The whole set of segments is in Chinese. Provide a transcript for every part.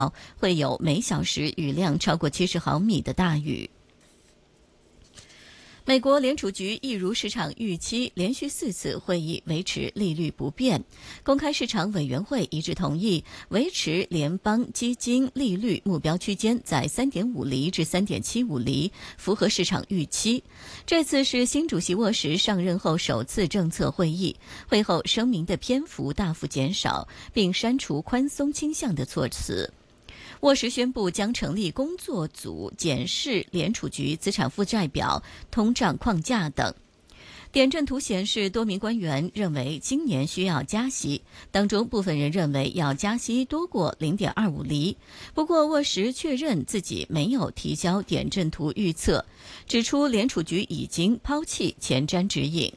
会有每小时雨量超过70毫米的大雨。美国联储局一如市场预期，连续4次会议维持利率不变。公开市场委员会一致同意维持联邦基金利率目标区间在 3.5 厘至 3.75 厘，符合市场预期。这次是新主席沃什上任后首次政策会议，会后声明的篇幅大幅减少，并删除宽松倾向的措辞。沃什宣布将成立工作组检视联储局资产负债表、通胀框架等。点阵图显示，多名官员认为今年需要加息，当中部分人认为要加息多过 0.25 厘。不过沃什确认自己没有提交点阵图预测，指出联储局已经抛弃前瞻指引。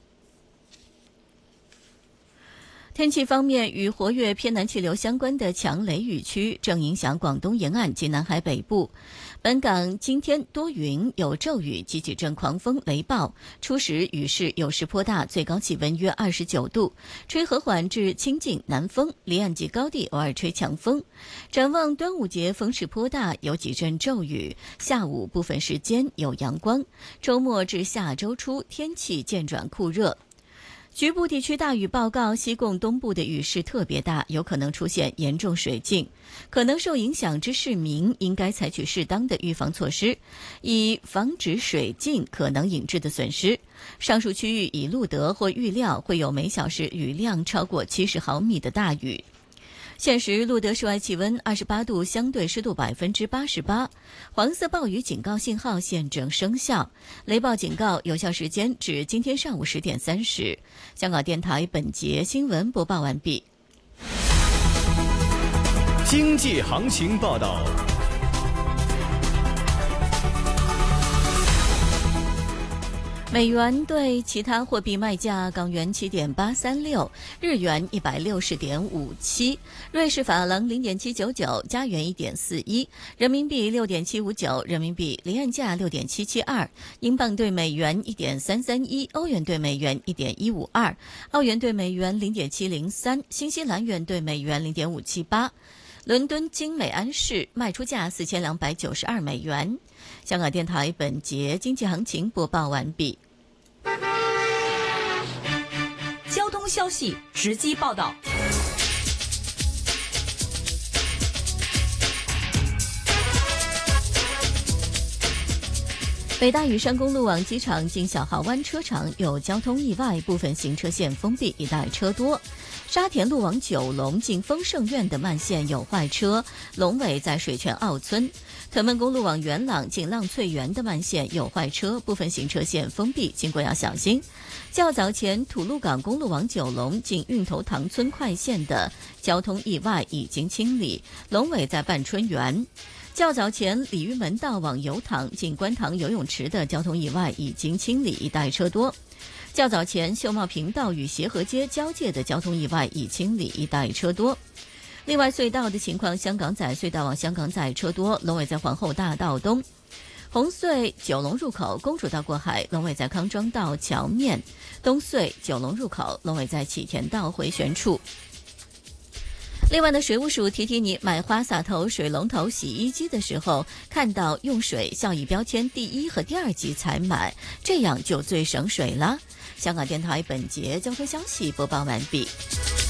天气方面，与活跃偏南气流相关的强雷雨区正影响广东沿岸及南海北部。本港今天多云，有骤雨及几阵狂风雷暴，初时雨势有时颇大，最高气温约29度，吹和缓至清劲南风，离岸及高地偶尔吹强风。展望端午节风势颇大，有几阵骤雨，下午部分时间有阳光，周末至下周初天气渐转酷热。局部地区大雨报告，西贡东部的雨势特别大，有可能出现严重水浸。可能受影响之市民应该采取适当的预防措施，以防止水浸可能引致的损失。上述区域已录得或预料会有每小时雨量超过70毫米的大雨。现时录得室外气温28度，相对湿度88%，黄色暴雨警告信号现正生效，雷暴警告有效时间至今天上午10点30。香港电台本节新闻播报完毕。 经济行情报道。 美元对其他货币卖价：港元7.836，日元160.57，瑞士法郎0.799，加元1.41，人民币6.759，人民币离岸价6.772，英镑对美元1.331，欧元对美元1.152，澳元对美元0.703，新西兰元对美元0.578。伦敦金美安士卖出价4292美元。香港电台本节经济行情播报完毕。 交通消息直击报道。 北大屿山公路往机场经小蚝湾车场有交通意外，部分行车线封闭，一带车多。沙田路往九龙进丰盛苑的慢线有坏车，龙尾在水泉澳村。屯门公路往元朗进浪翠园的慢线有坏车，部分行车线封闭，经过要小心。较早前土鹿港公路往九龙进运头塘村快线的交通意外已经清理，龙尾在半春园。较早前鲤鱼门道往油塘进观塘游泳池的交通意外已经清理，一带车多。较早前秀茂坪道与协和街交界的交通意外已清理，一带车多。另外隧道的情况，香港仔隧道往香港仔车多，龙尾在皇后大道东。红隧九龙入口公主道过海，龙尾在康庄道桥面。东隧九龙入口，龙尾在启田道回旋处。另外呢，水务署提提你，买花洒头、水龙头、洗衣机的时候，看到用水效益标签第1和第2级才买，这样就最省水了。香港电台本节交通消息播报完毕。